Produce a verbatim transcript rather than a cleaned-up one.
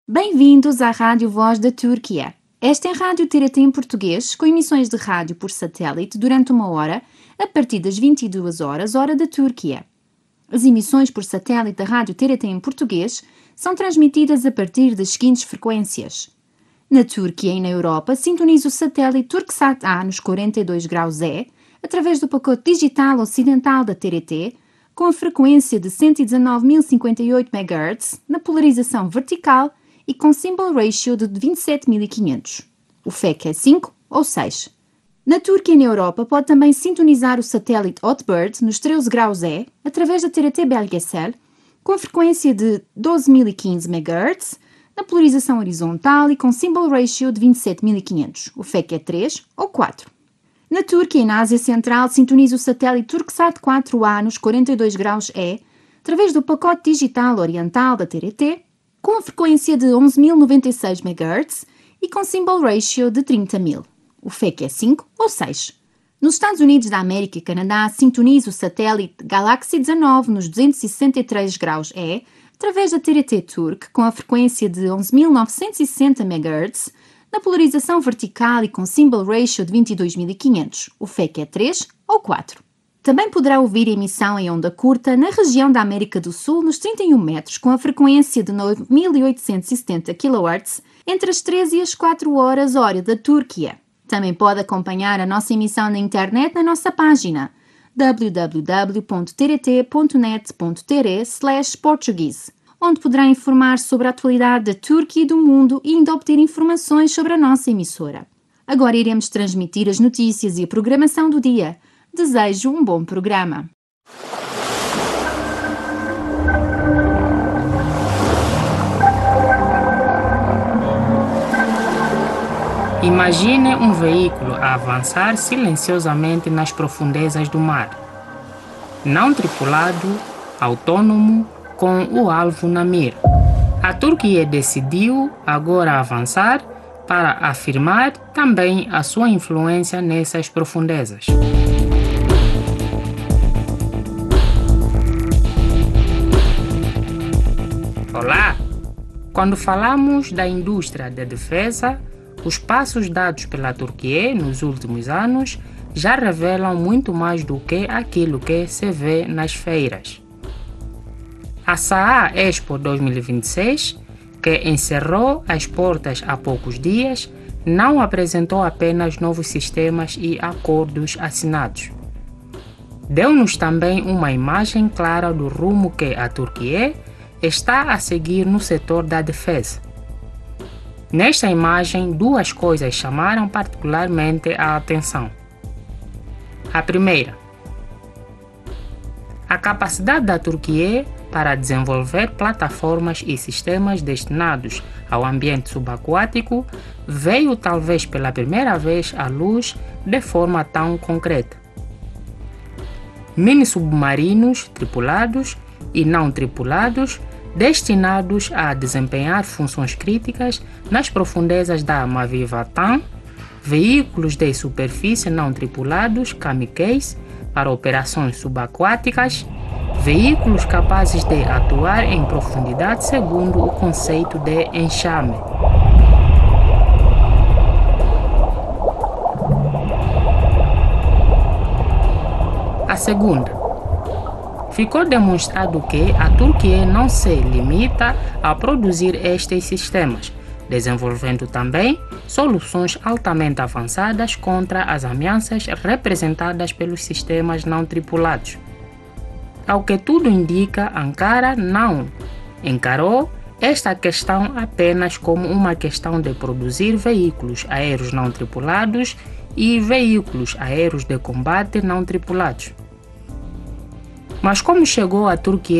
Bem-vindos à Rádio Voz da Turquia. Esta é a Rádio T R T em português, com emissões de rádio por satélite durante uma hora, a partir das vinte e duas horas, hora da Turquia. As emissões por satélite da Rádio T R T em português são transmitidas a partir das seguintes frequências. Na Turquia e na Europa, sintonize o satélite Turksat A nos quarenta e dois graus E, através do pacote digital ocidental da T R T, com a frequência de cento e dezanove mil e cinquenta e oito megahertz, na polarização vertical e com symbol ratio de vinte e sete mil e quinhentos. O F E C é cinco ou seis. Na Turquia e na Europa pode também sintonizar o satélite Hotbird nos treze graus E, através da T R T Belgesel, com a frequência de doze mil e quinze megahertz, na polarização horizontal e com symbol ratio de vinte e sete mil e quinhentos. O F E C é três ou quatro. Na Turquia e na Ásia Central, sintoniza o satélite Turksat quatro A nos quarenta e dois graus E, através do pacote digital oriental da T R T, com a frequência de onze mil e noventa e seis megahertz e com symbol ratio de trinta mil. O F E C é cinco ou seis. Nos Estados Unidos da América e Canadá, sintoniza o satélite Galaxy dezanove nos duzentos e sessenta e três graus E, através da T R T Turk, com a frequência de onze mil novecentos e sessenta megahertz, na polarização vertical e com symbol ratio de vinte e dois mil e quinhentos. O F E C é três ou quatro. Também poderá ouvir a emissão em onda curta na região da América do Sul nos trinta e um metros, com a frequência de nove mil oitocentos e setenta quilohertz, entre as treze e as quatro horas, hora da Turquia. Também pode acompanhar a nossa emissão na internet na nossa página w w w ponto t r t ponto net ponto t r slash portuguese, onde poderá informar sobre a atualidade da Turquia e do mundo e ainda obter informações sobre a nossa emissora. Agora iremos transmitir as notícias e a programação do dia. Desejo um bom programa. Imagine um veículo a avançar silenciosamente nas profundezas do mar. Não tripulado, autônomo, com o alvo na mira. A Turquia decidiu agora avançar para afirmar também a sua influência nessas profundezas. Olá! Quando falamos da indústria de defesa, os passos dados pela Turquia nos últimos anos já revelam muito mais do que aquilo que se vê nas feiras. A SAA Expo dois mil e vinte e seis, que encerrou as portas há poucos dias, não apresentou apenas novos sistemas e acordos assinados. Deu-nos também uma imagem clara do rumo que a Turquia está a seguir no setor da defesa. Nesta imagem, duas coisas chamaram particularmente a atenção. A primeira, a capacidade da Turquia para desenvolver plataformas e sistemas destinados ao ambiente subaquático veio talvez pela primeira vez à luz de forma tão concreta. Mini-submarinos tripulados e não tripulados destinados a desempenhar funções críticas nas profundezas da Mavivatã, veículos de superfície não tripulados kamikaze para operações subaquáticas, veículos capazes de atuar em profundidade segundo o conceito de enxame. A segunda, ficou demonstrado que a Turquia não se limita a produzir estes sistemas, desenvolvendo também soluções altamente avançadas contra as ameaças representadas pelos sistemas não tripulados. Ao que tudo indica, Ankara não encarou esta questão apenas como uma questão de produzir veículos aéreos não tripulados e veículos aéreos de combate não tripulados. Mas como chegou a Turquia